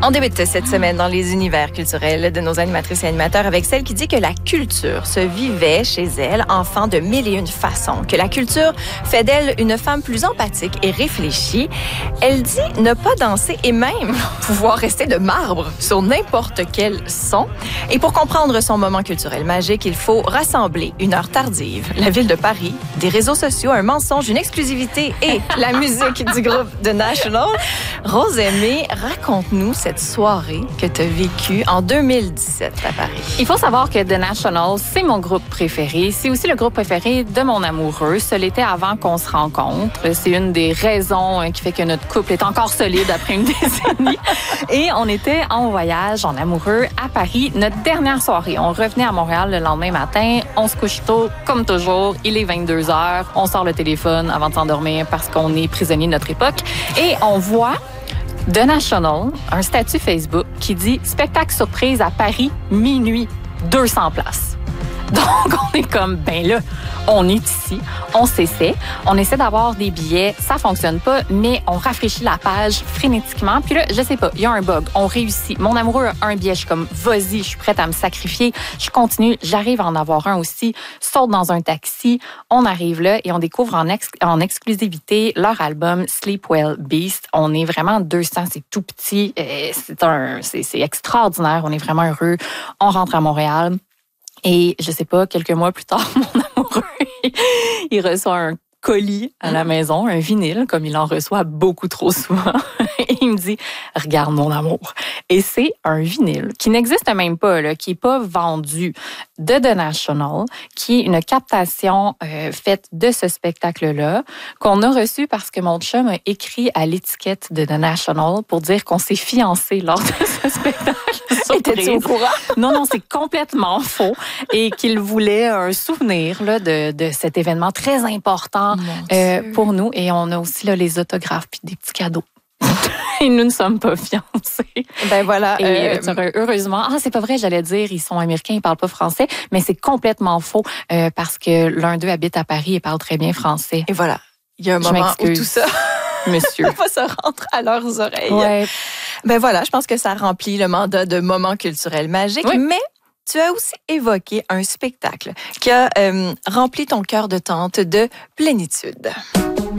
On débute cette semaine dans les univers culturels de nos animatrices et animateurs avec celle qui dit que la culture se vivait chez elle, enfant de mille et une façons, que la culture fait d'elle une femme plus empathique et réfléchie. Elle dit ne pas danser et même pouvoir rester de marbre sur n'importe quel son. Et pour comprendre son moment culturel magique, il faut rassembler une heure tardive, la ville de Paris, des réseaux sociaux, un mensonge, une exclusivité et la musique du groupe The National. Rose-Aimée, raconte-nous cette soirée que tu as vécue en 2017 à Paris. Il faut savoir que The National, c'est mon groupe préféré. C'est aussi le groupe préféré de mon amoureux. Ce l'était avant qu'on se rencontre. C'est une des raisons qui fait que notre couple est encore solide après une décennie. Et on était en voyage, en amoureux, à Paris. Notre dernière soirée, on revenait à Montréal le lendemain matin. On se couche tôt, comme toujours. Il est 22h. On sort le téléphone avant de s'endormir parce qu'on est prisonnier de notre époque. Et on voit The National, un statut Facebook qui dit « Spectacle surprise à Paris, minuit, 200 places ». Donc, on est comme, ben là, on est ici, on s'essaie, on essaie d'avoir des billets, ça fonctionne pas, mais on rafraîchit la page frénétiquement. Puis là, je sais pas, il y a un bug, on réussit. Mon amoureux a un billet, je suis comme, vas-y, je suis prête à me sacrifier. Je continue, j'arrive à en avoir un aussi, saute dans un taxi, on arrive là et on découvre en exclusivité leur album Sleep Well Beast. On est vraiment 200, c'est tout petit, c'est extraordinaire, on est vraiment heureux. On rentre à Montréal. Et je sais pas, quelques mois plus tard, mon amoureux, il reçoit un colis à la maison, un vinyle, comme il en reçoit beaucoup trop souvent. Et il me dit, regarde mon amour. Et c'est un vinyle qui n'existe même pas, là, qui est pas vendu de The National, qui est une captation faite de ce spectacle-là, qu'on a reçu parce que mon chum a écrit à l'étiquette de The National pour dire qu'on s'est fiancés lors de ce spectacle. Étais-tu au courant? Non, c'est complètement faux. Et qu'il voulait un souvenir là, de cet événement très important pour nous. Et on a aussi là, les autographes puis des petits cadeaux. Et nous ne sommes pas fiancés. Ben voilà. Et heureusement, c'est pas vrai, j'allais dire, ils sont américains, ils parlent pas français, mais c'est complètement faux parce que l'un d'eux habite à Paris et parle très bien français. Et voilà, il y a un moment où tout ça monsieur va se rentrer à leurs oreilles. Ouais. Ben voilà, je pense que ça remplit le mandat de moment culturel magique, oui. Mais tu as aussi évoqué un spectacle qui a rempli ton cœur de tante de plénitude.